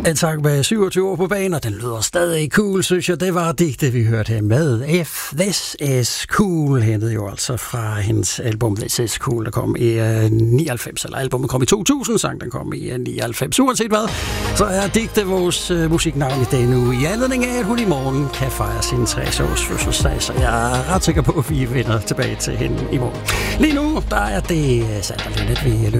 En sang med 27 år på banen, og den lyder stadig cool, synes jeg. Det var digte, vi hørte her med F. This is Cool, hentede jo altså fra hendes album This is Cool, der kom i 99, eller albumet kom i 2000, sang den kom i 99. Uanset hvad, så er digte vores musiknavn i dag nu, i anledning af, at hun i morgen kan fejre sin 60-års fødselsdag, så jeg er ret sikker på, at vi vender tilbage til hende i morgen. Lige nu, der er det Sander Linnet, vi